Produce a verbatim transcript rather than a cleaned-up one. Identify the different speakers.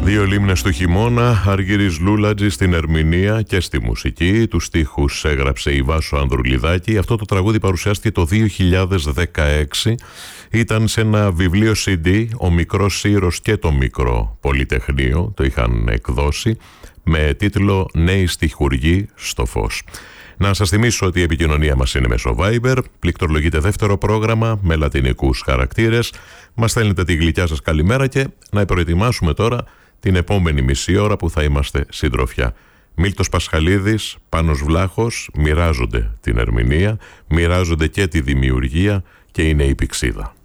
Speaker 1: Δύο λίμνες του χειμώνα, Αργύρης Λούλατζης στην ερμηνεία και στη μουσική. Τους στίχους έγραψε η Βάσο Ανδρουλιδάκη. Αυτό το τραγούδι παρουσιάστηκε το δύο χιλιάδες δεκαέξι. Ήταν σε ένα βιβλίο σι ντι, ο Μικρός Σύρος και το Μικρό Πολυτεχνείο το είχαν εκδώσει, με τίτλο «Νέοι στιχουργοί στο φως». Να σας θυμίσω ότι η επικοινωνία μας είναι μέσω Viber, πληκτρολογείτε δεύτερο πρόγραμμα με λατινικούς χαρακτήρες, μας στέλνετε τη γλυκιά σας καλημέρα και να προετοιμάσουμε τώρα την επόμενη μισή ώρα που θα είμαστε συντροφιά. Μίλτος Πασχαλίδης, Πάνος Βλάχος μοιράζονται την ερμηνεία, μοιράζονται και τη δημιουργία και είναι η πηξίδα.